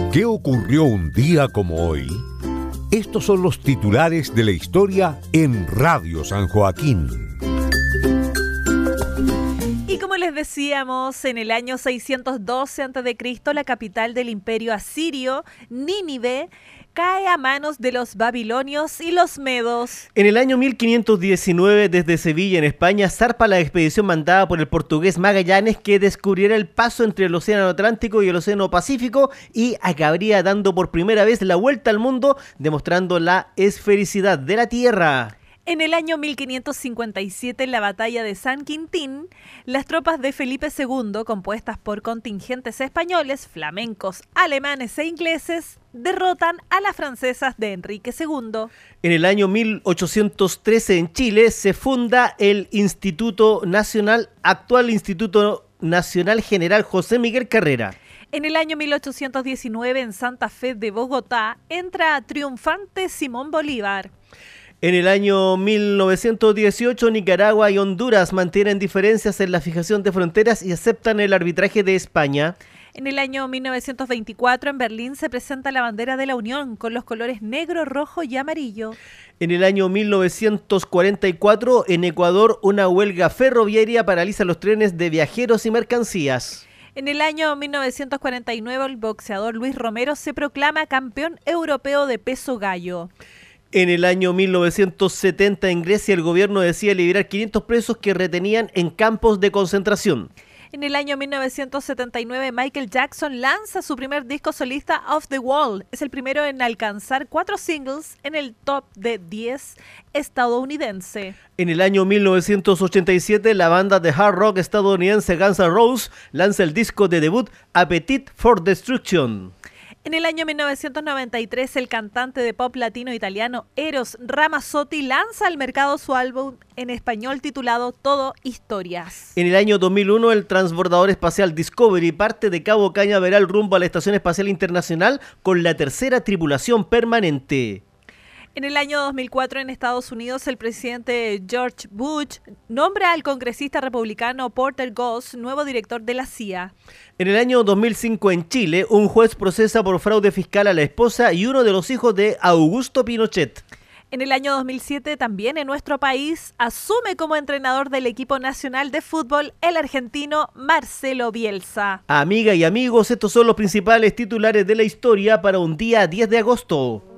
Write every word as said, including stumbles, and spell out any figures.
¿Qué ocurrió un día como hoy? Estos son los titulares de la historia en Radio San Joaquín. Y como les decíamos, en el año seiscientos doce antes de Cristo, la capital del imperio asirio, Nínive, cae a manos de los babilonios y los medos. En el año mil quinientos diecinueve, desde Sevilla, en España, zarpa la expedición mandada por el portugués Magallanes, que descubriera el paso entre el Océano Atlántico y el Océano Pacífico y acabaría dando por primera vez la vuelta al mundo, demostrando la esfericidad de la Tierra. En el año mil quinientos cincuenta y siete, en la batalla de San Quintín, las tropas de Felipe segundo, compuestas por contingentes españoles, flamencos, alemanes e ingleses, derrotan a las francesas de Enrique segundo. En el año mil ochocientos trece, en Chile, se funda el Instituto Nacional, actual Instituto Nacional General José Miguel Carrera. En el año mil ochocientos diecinueve, en Santa Fe de Bogotá, entra triunfante Simón Bolívar. En el año mil novecientos dieciocho, Nicaragua y Honduras mantienen diferencias en la fijación de fronteras y aceptan el arbitraje de España. En el año mil novecientos veinticuatro, en Berlín, se presenta la bandera de la Unión con los colores negro, rojo y amarillo. En el año mil novecientos cuarenta y cuatro, en Ecuador, una huelga ferroviaria paraliza los trenes de viajeros y mercancías. En el año mil novecientos cuarenta y nueve, el boxeador Luis Romero se proclama campeón europeo de peso gallo. En el año mil novecientos setenta, en Grecia, el gobierno decide liberar quinientos presos que retenían en campos de concentración. En el año mil novecientos setenta y nueve, Michael Jackson lanza su primer disco solista, Off the Wall. Es el primero en alcanzar cuatro singles en el top de diez estadounidense. En el año mil novecientos ochenta y siete, la banda de hard rock estadounidense Guns N' Roses lanza el disco de debut Appetite for Destruction. En el año mil novecientos noventa y tres, el cantante de pop latino italiano Eros Ramazzotti lanza al mercado su álbum en español titulado Todo Historias. En el año dos mil uno, el transbordador espacial Discovery parte de Cabo Cañaveral rumbo a la Estación Espacial Internacional con la tercera tripulación permanente. En el año dos mil cuatro, en Estados Unidos, el presidente George Bush nombra al congresista republicano Porter Goss nuevo director de la C I A. En el año dos mil cinco, en Chile, un juez procesa por fraude fiscal a la esposa y uno de los hijos de Augusto Pinochet. En el año dos mil siete, también en nuestro país, asume como entrenador del equipo nacional de fútbol el argentino Marcelo Bielsa. Amiga y amigos, estos son los principales titulares de la historia para un día diez de agosto.